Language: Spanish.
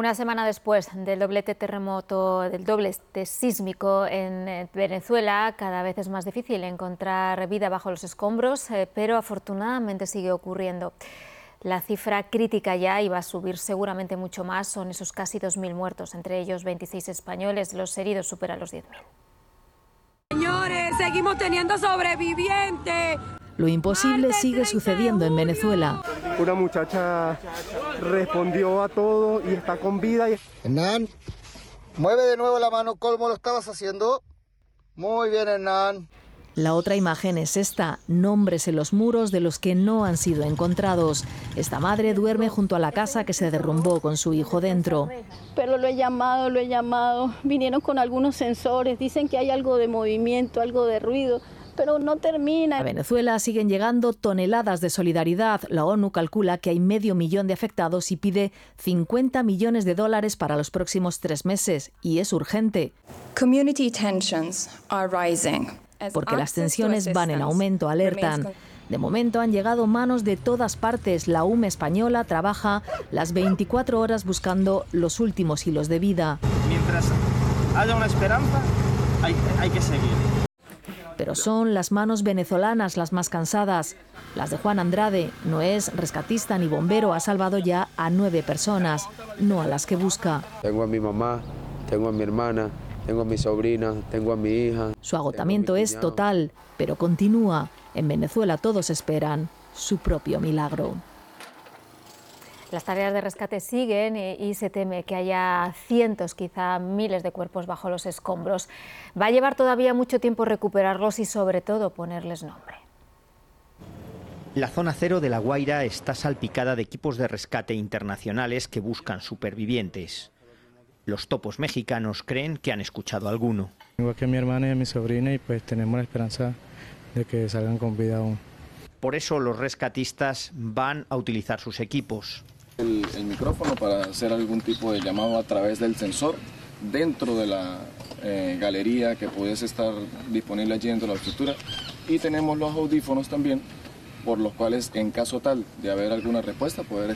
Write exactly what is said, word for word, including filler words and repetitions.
Una semana después del doblete terremoto, del doblete sísmico en Venezuela, cada vez es más difícil encontrar vida bajo los escombros, eh, pero afortunadamente sigue ocurriendo. La cifra crítica ya, y va a subir seguramente mucho más, son esos casi dos mil muertos, entre ellos veintiséis españoles. Los heridos superan los diez mil. Señores, seguimos teniendo sobrevivientes. Lo imposible sigue sucediendo en Venezuela. Una muchacha respondió a todo y está con vida. Hernán, mueve de nuevo la mano como lo estabas haciendo. Muy bien, Hernán. La otra imagen es esta, nombres en los muros de los que no han sido encontrados. Esta madre duerme junto a la casa que se derrumbó con su hijo dentro. Pero lo he llamado, lo he llamado. Vinieron con algunos sensores, dicen que hay algo de movimiento, algo de ruido, pero no termina. A Venezuela siguen llegando toneladas de solidaridad. La ONU calcula que hay medio millón de afectados y pide cincuenta millones de dólares para los próximos tres meses. Y es urgente. Community tensions are rising. Porque las tensiones van en aumento, alertan. De momento han llegado manos de todas partes. La U M española trabaja las veinticuatro horas buscando los últimos hilos de vida. Mientras haya una esperanza, hay, hay que seguir. Pero son las manos venezolanas las más cansadas. Las de Juan Andrade. No es rescatista ni bombero, ha salvado ya a nueve personas, no a las que busca. Tengo a mi mamá, tengo a mi hermana, tengo a mi sobrina, tengo a mi hija. Su agotamiento es total, pero continúa. En Venezuela todos esperan su propio milagro. Las tareas de rescate siguen y se teme que haya cientos, quizá miles de cuerpos bajo los escombros. Va a llevar todavía mucho tiempo recuperarlos y sobre todo ponerles nombre. La zona cero de La Guaira está salpicada de equipos de rescate internacionales que buscan supervivientes. Los topos mexicanos creen que han escuchado a alguno. Tengo aquí a mi hermana y a mi sobrina y pues tenemos la esperanza de que salgan con vida aún. Por eso los rescatistas van a utilizar sus equipos. El, el micrófono para hacer algún tipo de llamado a través del sensor dentro de la eh, galería que pudiese estar disponible allí dentro de la estructura. Y tenemos los audífonos también, por los cuales en caso tal de haber alguna respuesta poder